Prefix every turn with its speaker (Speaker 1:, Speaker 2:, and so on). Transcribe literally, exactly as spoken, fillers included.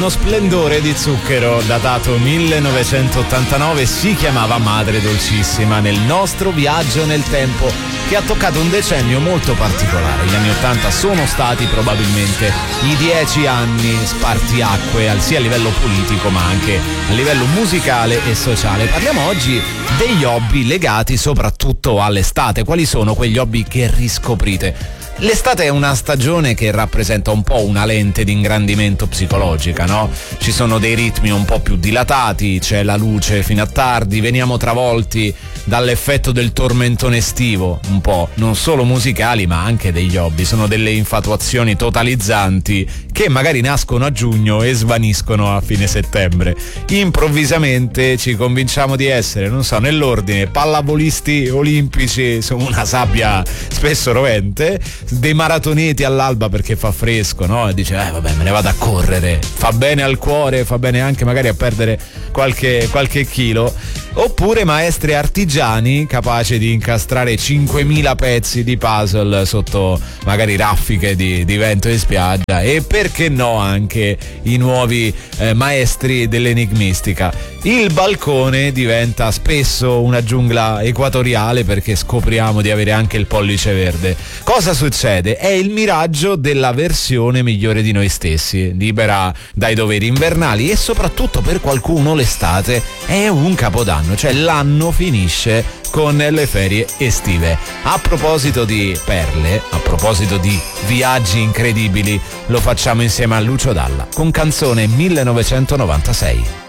Speaker 1: uno splendore di zucchero datato millenovecentottantanove, si chiamava Madre Dolcissima, nel nostro viaggio nel tempo che ha toccato un decennio molto particolare. Gli anni ottanta sono stati probabilmente i dieci anni spartiacque sia a livello politico ma anche a livello musicale e sociale. Parliamo oggi degli hobby legati soprattutto all'estate. Quali sono quegli hobby che riscoprite? L'estate è una stagione che rappresenta un po' una lente di ingrandimento psicologica, no? Ci sono dei ritmi un po' più dilatati, c'è la luce fino a tardi, veniamo travolti dall'effetto del tormentone estivo, un po' non solo musicali ma anche degli hobby. Sono delle infatuazioni totalizzanti che magari nascono a giugno e svaniscono a fine settembre. Improvvisamente ci convinciamo di essere, non so, nell'ordine pallavolisti olimpici su una sabbia spesso rovente, dei maratoneti all'alba perché fa fresco, no? E dice eh vabbè, me ne vado a correre, fa bene al cuore, fa bene anche magari a perdere qualche, qualche chilo. Oppure maestri artigiani capaci di incastrare cinquemila pezzi di puzzle sotto magari raffiche di, di vento e spiaggia. E perché no anche i nuovi eh, maestri dell'enigmistica. Il balcone diventa spesso una giungla equatoriale perché scopriamo di avere anche il pollice verde. Cosa succede? È il miraggio della versione migliore di noi stessi, libera dai doveri invernali, e soprattutto per qualcuno l'estate è un capodanno, cioè l'anno finisce con le ferie estive. A proposito di perle, a proposito di viaggi incredibili, lo facciamo insieme a Lucio Dalla con Canzone millenovecentonovantasei.